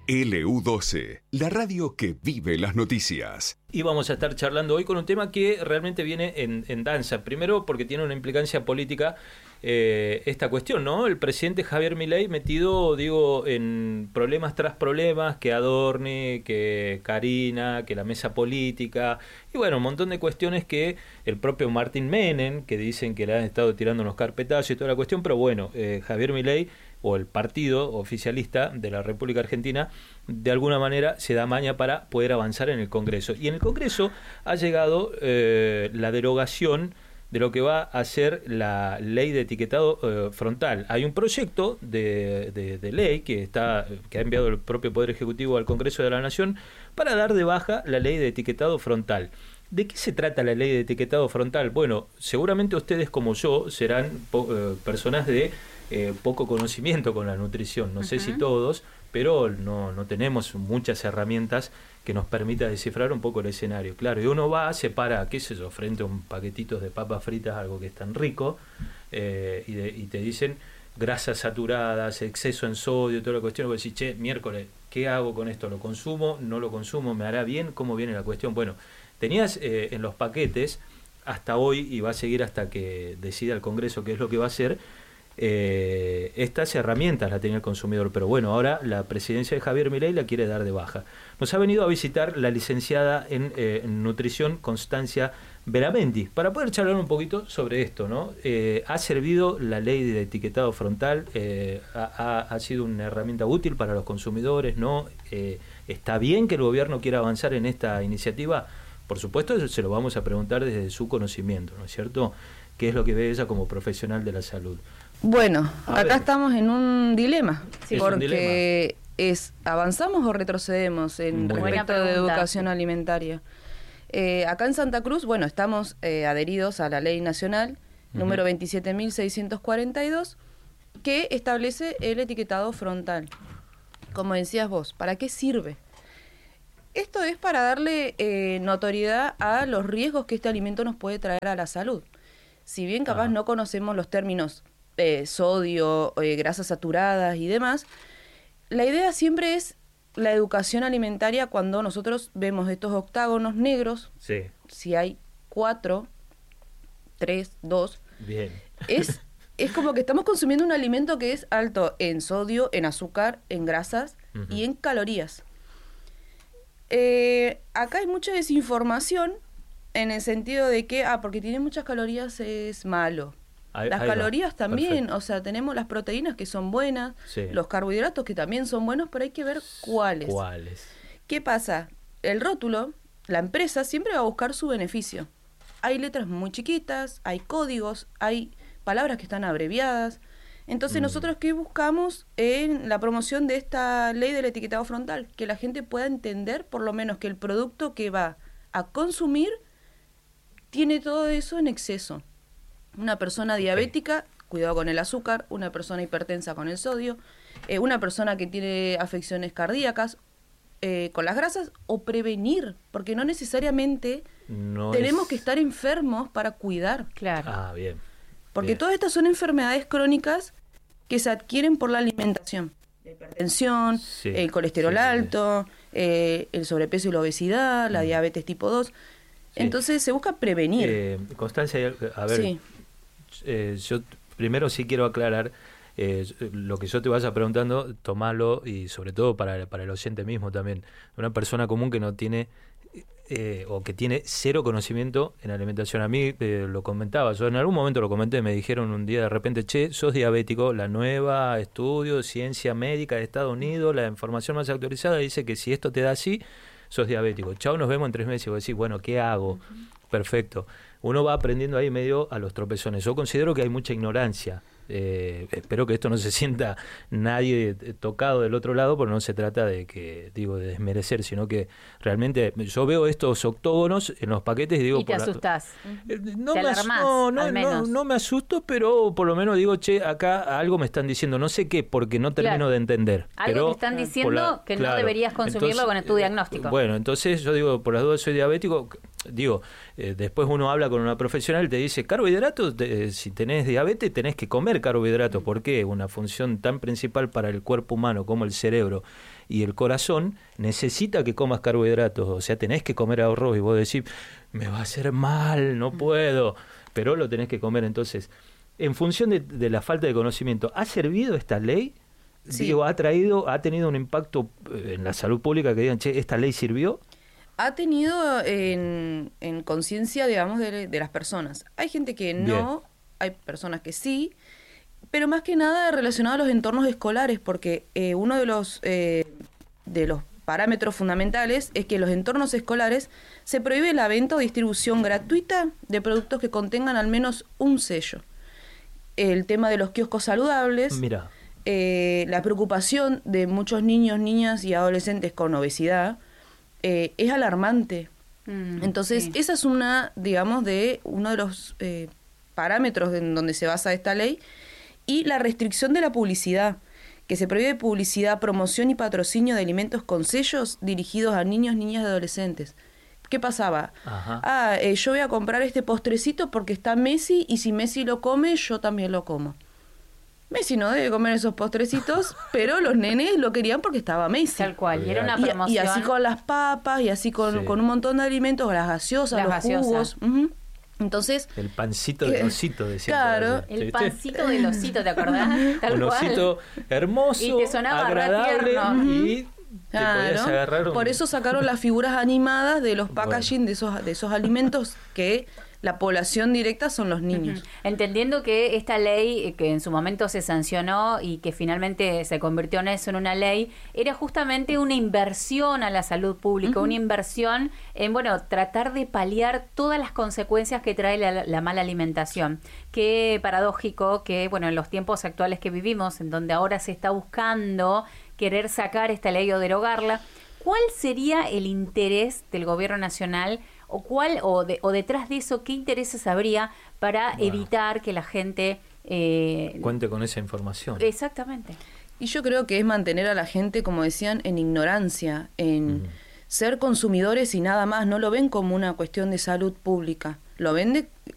LU12, la radio que vive las noticias. Y vamos a estar charlando hoy con un tema que realmente viene en danza. Primero porque tiene una implicancia política esta cuestión, ¿no? El presidente Javier Milei metido, en problemas tras problemas, que Adorni, que Karina, que la mesa política, y bueno, un montón de cuestiones que el propio Martín Menem, que dicen que le han estado tirando unos carpetazos y toda la cuestión, pero bueno, Javier Milei, o el partido oficialista de la República Argentina, de alguna manera se da maña para poder avanzar en el Congreso. Y en el Congreso ha llegado la derogación de lo que va a ser la ley de etiquetado frontal. Hay un proyecto de ley que ha enviado el propio Poder Ejecutivo al Congreso de la Nación para dar de baja la ley de etiquetado frontal. ¿De qué se trata la ley de etiquetado frontal? Bueno, seguramente ustedes como yo serán personas de poco conocimiento con la nutrición, no sé si todos, pero no tenemos muchas herramientas que nos permita descifrar un poco el escenario. Claro, y uno va, se para, qué sé yo, frente a un paquetito de papas fritas, algo que es tan rico, y te dicen grasas saturadas, exceso en sodio, toda la cuestión, vos decís, che, miércoles, ¿qué hago con esto? ¿Lo consumo? ¿No lo consumo? ¿Me hará bien? ¿Cómo viene la cuestión? Bueno, tenías en los paquetes, hasta hoy, y va a seguir hasta que decida el Congreso qué es lo que va a hacer, estas herramientas la tenía el consumidor, pero bueno, ahora la presidencia de Javier Milei la quiere dar de baja. Nos ha venido a visitar la licenciada en nutrición Constancia Veramendi para poder charlar un poquito sobre esto, ¿no? ¿Ha servido la ley de etiquetado frontal? ¿Ha sido una herramienta útil para los consumidores? ¿No? ¿Está bien que el gobierno quiera avanzar en esta iniciativa? Por supuesto, se lo vamos a preguntar desde su conocimiento, ¿no es cierto? ¿Qué es lo que ve ella como profesional de la salud? Bueno, acá estamos en un dilema, sí, porque ¿avanzamos o retrocedemos en respecto de educación alimentaria? Acá en Santa Cruz, bueno, estamos adheridos a la ley nacional número 27.642, que establece el etiquetado frontal. Como decías vos, ¿para qué sirve? Esto es para darle notoriedad a los riesgos que este alimento nos puede traer a la salud. Si bien capaz no conocemos los términos sodio, grasas saturadas y demás, la idea siempre es la educación alimentaria. Cuando nosotros vemos estos octágonos negros, sí, si hay 4, 3, 2, bien, es como que estamos consumiendo un alimento que es alto en sodio, en azúcar, en grasas y en calorías. Acá hay mucha desinformación en el sentido de que, porque tiene muchas calorías es malo. Las calorías también, perfecto. O sea, tenemos las proteínas que son buenas, sí, los carbohidratos que también son buenos, pero hay que ver cuáles. ¿Qué pasa? El rótulo, la empresa siempre va a buscar su beneficio. Hay letras muy chiquitas, hay códigos, hay palabras que están abreviadas. Entonces nosotros, ¿qué buscamos en la promoción de esta ley del etiquetado frontal? Que la gente pueda entender por lo menos que el producto que va a consumir tiene todo eso en exceso. Una persona diabética, cuidado con el azúcar; una persona hipertensa con el sodio; una persona que tiene afecciones cardíacas con las grasas, o prevenir, porque no necesariamente tenemos que estar enfermos para cuidar. Claro. Bien. Porque bien. Todas estas son enfermedades crónicas que se adquieren por la alimentación. La hipertensión, sí, el colesterol alto, el sobrepeso y la obesidad, la diabetes tipo 2. Sí. Entonces se busca prevenir. Constancia, a ver, sí, yo primero sí quiero aclarar, lo que yo te vaya preguntando, tomalo, y sobre todo para el oyente mismo también. Una persona común que no tiene o que tiene cero conocimiento en alimentación. A mí lo comentaba, yo en algún momento lo comenté, me dijeron un día de repente, che, sos diabético, la nueva estudio, ciencia médica de Estados Unidos, la información más actualizada dice que si esto te da así, sos diabético. Chao, nos vemos en 3 meses. Y vos decís, bueno, ¿qué hago? Perfecto. Uno va aprendiendo ahí medio a los tropezones. Yo considero que hay mucha ignorancia. Espero que esto no se sienta nadie tocado del otro lado, porque no se trata de de desmerecer, sino que realmente yo veo estos octógonos en los paquetes y digo, y te asustás, no me asusto, pero por lo menos digo, che, acá algo me están diciendo, no sé qué, porque no termino de entender. Algo pero te están diciendo que no deberías consumirlo. Entonces, con tu diagnóstico. Bueno, entonces yo digo, por las dudas soy diabético. después uno habla con una profesional y te dice, carbohidratos, si tenés diabetes tenés que comer carbohidratos. ¿Por qué? Una función tan principal para el cuerpo humano como el cerebro y el corazón necesita que comas carbohidratos. O sea, tenés que comer arroz y vos decís, me va a hacer mal, no puedo, pero lo tenés que comer. Entonces, en función de la falta de conocimiento, ¿ha servido esta ley? Sí. ¿ha tenido un impacto en la salud pública que digan, che, esta ley sirvió? Ha tenido en conciencia, digamos, de las personas. Hay gente que no, bien. Hay personas que sí, pero más que nada relacionado a los entornos escolares, porque uno de los parámetros fundamentales es que en los entornos escolares se prohíbe la venta o distribución gratuita de productos que contengan al menos un sello. El tema de los kioscos saludables. Mira. La preocupación de muchos niños, niñas y adolescentes con obesidad es alarmante. Entonces, sí. Esa es uno de los parámetros en donde se basa esta ley. Y la restricción de la publicidad, que se prohíbe publicidad, promoción y patrocinio de alimentos con sellos dirigidos a niños, niñas y adolescentes. ¿Qué pasaba? Yo voy a comprar este postrecito porque está Messi y si Messi lo come, yo también lo como. Messi no debe comer esos postrecitos, pero los nenes lo querían porque estaba Messi. Tal cual, y era una promoción. Y así con las papas, y así con un montón de alimentos, las gaseosas, los jugos. Entonces, el pancito del osito, decía. Claro. El pancito del osito, ¿te acordás? Tal un osito hermoso, y te sonaba agradable, y te podías agarrar Por eso sacaron las figuras animadas de los packaging de esos alimentos que la población directa son los niños. Entendiendo que esta ley, que en su momento se sancionó y que finalmente se convirtió en eso, en una ley, era justamente una inversión a la salud pública, una inversión en, tratar de paliar todas las consecuencias que trae la mala alimentación. Qué paradójico que, en los tiempos actuales que vivimos, en donde ahora se está buscando querer sacar esta ley o derogarla, ¿cuál sería el interés del gobierno nacional o detrás de eso, qué intereses habría para evitar que la gente cuente con esa información? Exactamente. Y yo creo que es mantener a la gente, como decían, en ignorancia, en ser consumidores y nada más. No lo ven como una cuestión de salud pública. Lo ven